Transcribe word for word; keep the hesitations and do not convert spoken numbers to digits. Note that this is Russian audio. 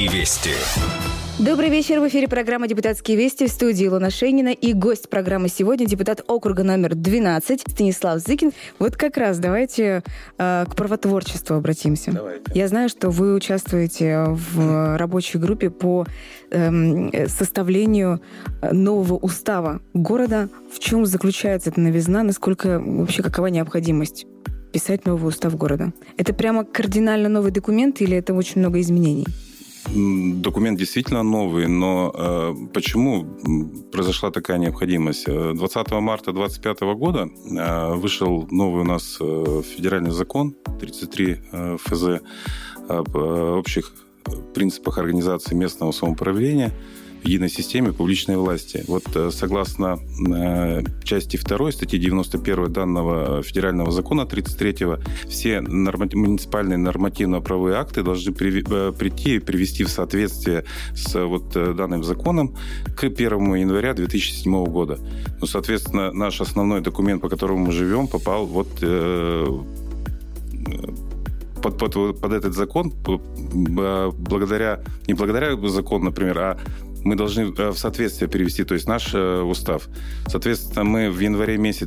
Депутатские вести. Добрый вечер. В эфире программа «Депутатские вести», в студии Илона Шейнина. И гость программы сегодня депутат округа номер двенадцать Станислав Зыкин. Вот как раз давайте э, к правотворчеству обратимся. Давайте. Я знаю, что вы участвуете в рабочей группе по э, составлению нового устава города. В чем заключается эта новизна? Насколько вообще какова необходимость писать новый устав города? Это прямо кардинально новый документ или это очень много изменений? Документ действительно новый, но э, почему произошла такая необходимость? двадцатого марта две тысячи двадцать пятого года э, вышел новый у нас э, федеральный закон тридцать три э, эф зэ об э, общих принципах организации местного самоуправления в единой системе публичной власти. Вот согласно э, части второй статьи девяносто первой данного федерального закона тридцать третьего, все норма- муниципальные нормативно-правовые акты должны при- э, прийти и привести в соответствие с вот данным законом к первому января две тысячи седьмого года. Ну, соответственно, наш основной документ, по которому мы живем, попал вот э, Под, под, под этот закон, благодаря, не благодаря закону, например, а мы должны в соответствие перевести, то есть наш устав. Соответственно, мы в январе месяце